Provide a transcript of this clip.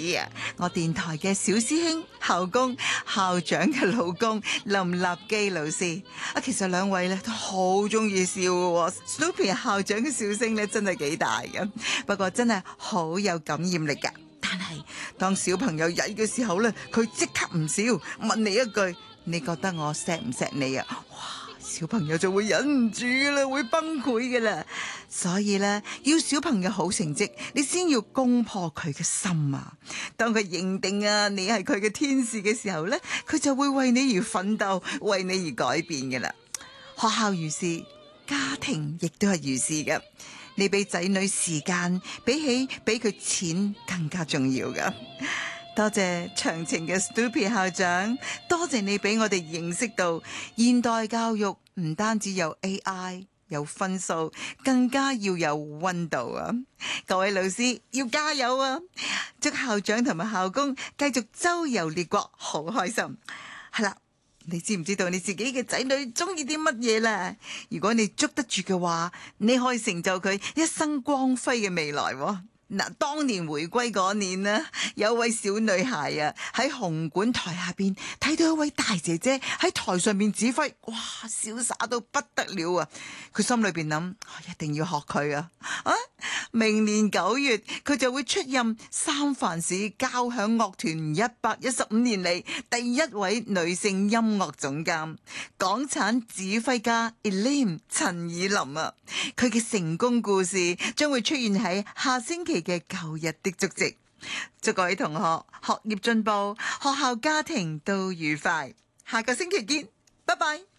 啊，我電台嘅小師兄校工校長嘅老公林立基老師啊，其實兩位咧都好中意笑嘅。Snoopy 校長嘅笑聲咧真係幾大嘅，不過真係好有感染力噶。但係當小朋友曳嘅時候咧，佢即刻唔笑，問你一句：你覺得我錫唔錫你啊？哇！小朋友就會忍唔住噶啦，會崩潰噶啦。所以咧，要小朋友好成績，你先要攻破佢嘅心啊！當佢認定啊你係佢嘅天使嘅時候咧，佢就會為你而奮鬥，為你而改變噶啦。學校如是，家庭亦都係如是嘅。你俾仔女時間，比起俾佢錢更加重要噶。多謝長情嘅 Snoopy 校長，多謝你俾我哋認識到現代教育唔單止有 AI 有分數，更加要有溫度啊！各位老師要加油啊！祝校長同埋校工繼續周遊列國，好開心。係啦，你知唔知道你自己嘅仔女中意啲乜嘢咧？如果你捉得住嘅話，你可以成就佢一生光輝嘅未來。嗱，當年回歸嗰年呢，有位小女孩啊喺紅館台下邊睇到一位大姐姐喺台上面指揮，哇，瀟灑到不得了啊！佢心裏邊諗，一定要學佢啊！明年9月佢就會出任三藩市交響樂團115年嚟第一位女性音樂總監，港產指揮家 Elaine 陳以琳啊！佢嘅成功故事將會出現喺下星期嘅舊日的足跡。祝各位同學學業進步，學校家庭都愉快。下個星期見，拜拜。